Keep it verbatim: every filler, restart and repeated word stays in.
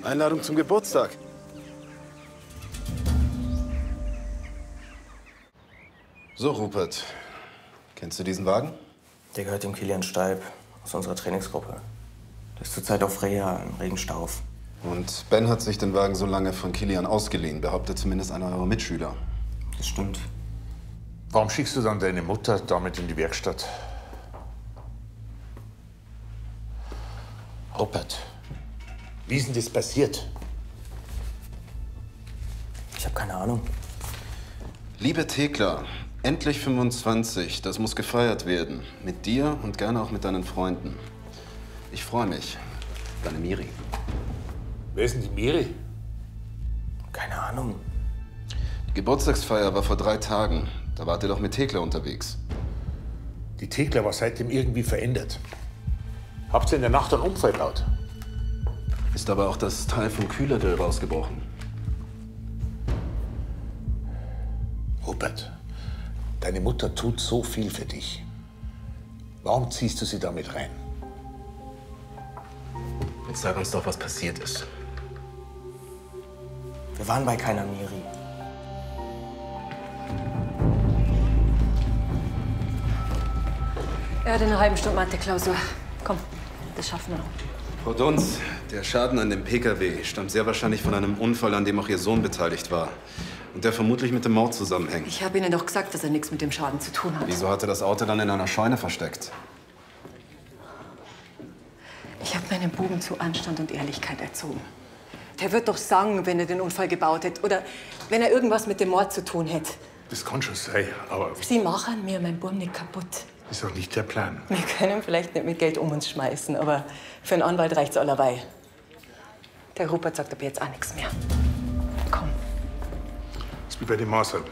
Einladung zum Geburtstag. So, Rupert. Kennst du diesen Wagen? Der gehört dem Kilian Steib aus unserer Trainingsgruppe. Der ist zurzeit auf Reha im Regenstauf. Und Ben hat sich den Wagen so lange von Kilian ausgeliehen, behauptet zumindest einer eurer Mitschüler. Das stimmt. Warum schickst du dann deine Mutter damit in die Werkstatt? Rupert, wie ist denn das passiert? Ich habe keine Ahnung. Liebe Thekla, endlich fünfundzwanzig. Das muss gefeiert werden. Mit dir und gerne auch mit deinen Freunden. Ich freue mich. Deine Miri. Wer ist denn die Miri? Keine Ahnung. Die Geburtstagsfeier war vor drei Tagen. Da wart ihr doch mit Thekla unterwegs. Die Thekla war seitdem irgendwie verändert. Habt ihr in der Nacht einen Unfall gebaut? Ist aber auch das Teil vom Kühlerdrill rausgebrochen. Rupert, deine Mutter tut so viel für dich. Warum ziehst du sie damit rein? Jetzt sag uns doch, was passiert ist. Wir waren bei keiner Miri. Er hat in einer halben Stunde Mathe-Klausur. Komm, das schaffen wir noch. Frau Dunz, der Schaden an dem P K W stammt sehr wahrscheinlich von einem Unfall, an dem auch Ihr Sohn beteiligt war. Und der vermutlich mit dem Mord zusammenhängt. Ich habe Ihnen doch gesagt, dass er nichts mit dem Schaden zu tun hat. Wieso hat er das Auto dann in einer Scheune versteckt? Ich habe meinen Buben zu Anstand und Ehrlichkeit erzogen. Der wird doch sagen, wenn er den Unfall gebaut hätte oder wenn er irgendwas mit dem Mord zu tun hätte. Das kann schon sein, aber Sie machen mir meinen Buben nicht kaputt. das ist doch nicht der Plan. Wir können vielleicht nicht mit Geld um uns schmeißen, aber für einen Anwalt reicht's allerweil. Der Rupert sagt ab jetzt auch nichts mehr. Komm. Das ist wie bei dem Marcel.